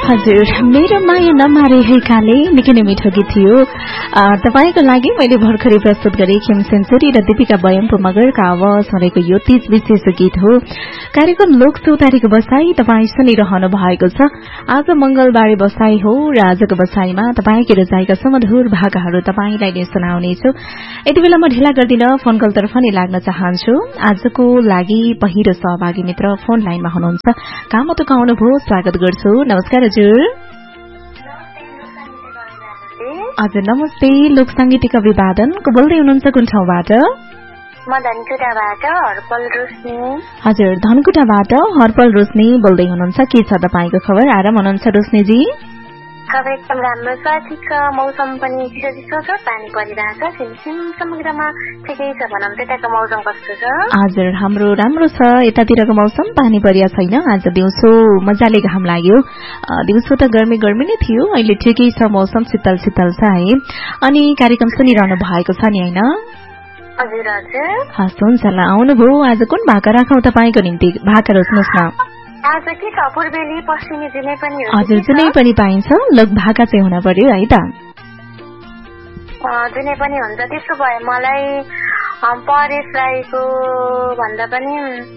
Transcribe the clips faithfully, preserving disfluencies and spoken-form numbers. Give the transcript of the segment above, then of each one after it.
हजुर मेरो माया नमारे है काले निकै नै मिठो गीत थियो तपाईको लागि मैले भर्खरै प्रस्तुत गरेँ खेम सेन्चुरी र दीपिका बयम्पु मगरका आवाज रहेको यो तीज विशेष गीत हो। कार्यक्रम लोक चौतारीको बसाई तपाईँ सुनिरहनु भएको छ। आज मंगलबारे बसाई हो र आजको बसाईमा तपाईँकै रजाइका सुमधुर भाकाहरू तपाईँलाई नै सुनाउनेछु। यति बेला म ढिला गर्दिन, फोन कलतर्फ नै लाग्न चाहन्छु। आजको लागि पहिलो सहभागी मित्र फोन लाइनमा हुनुहुन्छ, काम टुकाउनु भयो, स्वागत गर्छु। नमस्कार हजुर। हजुर नमस्ते। लोक साङ्गीतिक अभिवादन को बोल्दै हुनुहुन्छ, कुन ठाउँबाट? म धनकुटाबाट हरपल रोशनी। हजुर धनकुटाबाट हरपल रोशनी बोल्दै हुनुहुन्छ। के छ तपाईको खबर? आराम हुनुहुन्छ रोशनीजी? खबर एकदम राम्रो छ, ठिक छ। मौसम पनि चिसो चिसो छ, पानी परिरहेको छ, सिमसिम समुद्रमा ठिकै छ। भनौँ त्यताको मौसम कस्तो छ? हजुर हाम्रो राम्रो छ, यतातिरको मौसम पानी परिया छैन। आज दिउँसो मजाले घाम लाग्यो, दिउँसो त गर्मी गर्मी नै थियो, अहिले ठिकै छ, मौसम शीतल शीतल छ है। अनि कार्यक्रम सुनिरहनु भएको छ नि हैन? हजुर हजुर। हस् हुन्छ ल, आउनुभयो। आज कुन भाका राखौँ तपाईँको निम्ति? भाका रोज्नुहोस् न। आज के छ, पूर्वेली पश्चिमी जुनै पनि हो? हजुर जुनै पनि पाइन्छ, लोक भाका चाहिँ हुन पर्यो है त? जुनै पनि हुन्छ। त्यसो भए मलाई परेश राईको भन्दा पनि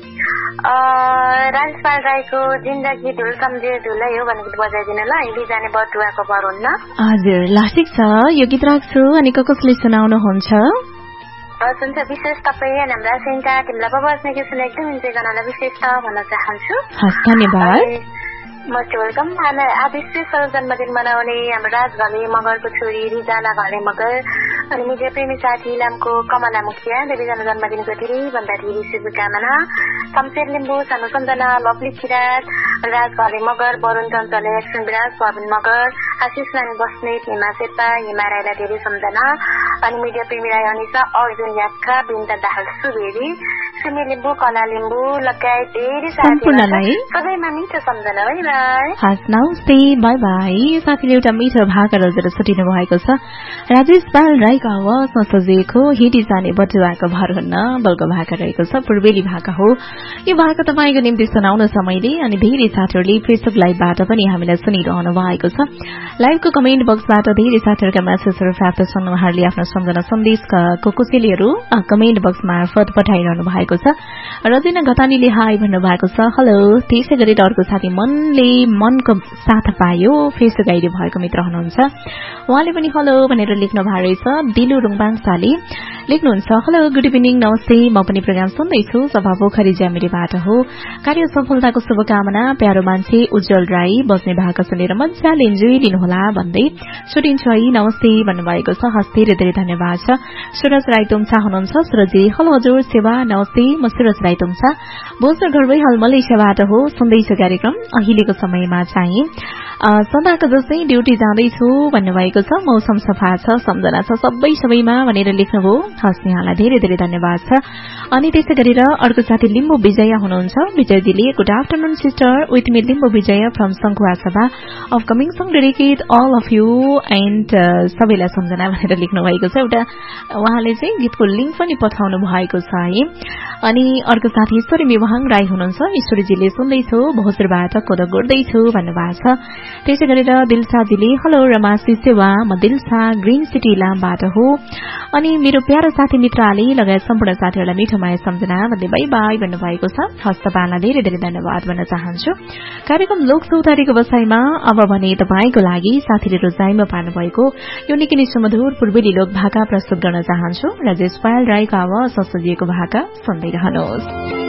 राजपाल राईको जिन्दगी धुल सम्झे धुलै हो भनेको बजाइदिनु ल, हिँडी जाने बटुवाको बर हुन्न। हजुर ल ठिक छ, यो गीत राख्छु। अनि कसले सुनाउनुहुन्छ? हुन्छ, विशेष तपाईँ अनि हाम्रा सेन्टा तिमीलाई बज्ने गीत सुने एकदम इन्जोय गर्नलाई विशेष त भन्न चाहन्छु। हस् धन्यवाद। Most welcome. आज स्पेसल जन्मदिन मनाउने हाम्रो राज घले मगरको छोरी रिजाला घले मगर अनि मिडिया प्रेमी साथी इलामको कमला मुखिया देवीजना जन्मदिनको धेरैभन्दा धेरै शुभकामना। शमशेर लिम्बू, सानो सम्झना, लवली किरात, राज घले मगर, वरुण चञ्चल, एक्सन विराज, पवन मगर, आशिष नानी बस्नेत, हिमा शेर्पा, हिमा राईलाई धेरै सम्झना। अनि मिडिया प्रेमी राई अनिसा, अर्जुन याक्का, बिन्ता दाहाल सुवेदी, सुमी लिम्बू, कला लिम्बू लगायत धेरै साथीहरूलाई सबैमा मिठो सम्झना। है हस् नमस्ते, बाई बाई। साथीले एउटा मिठो भाका रोजेर छुटिनु भएको छ। राजेश पाल राईको आवाजमा सजिएको हिँडी जाने बटुवाको भर हुन्न बलको भाका रहेको छ, पूर्वेली भाका हो। यो भाका तपाईँको निम्ति सुनाउन छ मैले। अनि धेरै साथीहरूले फेसबुक लाइभबाट पनि हामीलाई सुनिरहनु भएको छ। लाइभको कमेन्ट बक्सबाट धेरै साथीहरूका मेसेजहरू प्राप्त छन्। उहाँहरूले आफ्नो सम्झना सन्देशका कुकुसेलीहरू कमेन्ट बक्स मार्फत पठाइरहनु भएको छ। रजिना घतानीले हाई भन्नुभएको छ, हेलो। त्यसै गरी अर्को साथी मनले मनको साथ पायो फेसबुक आइडी भएको मित्र हुनुहुन्छ, उहाँले पनि हेलो भनेर लेख्नु भएको रहेछ। दिलु रुङबाङसाले लेख्नुहुन्छ, हेलो गुड इभिनिङ, नमस्ते। म पनि प्रोग्राम सुन्दैछु, सभा पोखरी ज्यामिरेबाट हो। कार्य सफलताको शुभकामना। प्यारो मान्छे उज्जवल राई बस्ने भाका सुनेर मजाले इन्जोय लिनुहोला भन्दै सुटिन्छ है, नमस्ते भन्नुभएको छ। हस् धेरै धेरै धन्यवाद छ। सुरज राई तुमसा हुनुहुन्छ। सुरजी हेलो हजुर, सेवा नमस्ते। म सुरज राई तुमसा बोसर घरबै हाल मलेसियाबाट हो, सुन्दैछु कार्यक्रम। अहिलेको समयमा चाहिँ सदाको जस्तै ड्युटी जाँदैछु भन्नुभएको छ। मौसम सफा छ, सम्झना छ सबै सबैमा भनेर लेख्नुभयो। हस् यहाँलाई धेरै धेरै धन्यवाद छ। अनि त्यसै गरेर अर्को साथी लिम्बू विजया हुनुहुन्छ। विजयजीले good afternoon sister, with me Limbu Vijaya from सङ्खुवा सभा, upcoming song dedicate all of you and सबैलाई सम्झना भनेर लेख्नु भएको छ। एउटा उहाँले चाहिँ गीतको लिङ्क पनि पठाउनु भएको छ है। अनि अर्को साथी ईश्वरी मिवाङ राई हुनुहुन्छ। ईश्वरीजीले सुन्दैछु, भोजरबाट कोदो गोड्दैछु भन्नुभएको छ। त्यसै गरेर दिलसाजीले हेलो रमासी सेवा, म दिलसा ग्रीन सिटी इलामबाट हो। अनि मेरो प्यारो साथी मित्रले लगायत सम्पूर्ण साथीहरूलाई मिठो माया सम्झना भन्दै बाई बाई भन्नुभएको छ। हस् तपाईँलाई धेरै धेरै धन्यवाद भन्न चाहन्छु। कार्यक्रम लोक चौतारीको बसाईमा अब भने तपाईँको लागि साथीले रोजाइमा पार्नुभएको यो निकै नै सुमधुर पूर्वेली लोक भाका प्रस्तुत गर्न चाहन्छु। राजेश पाल राईको आवाज सजिएको भाका सुन्दै रहनुहोस्।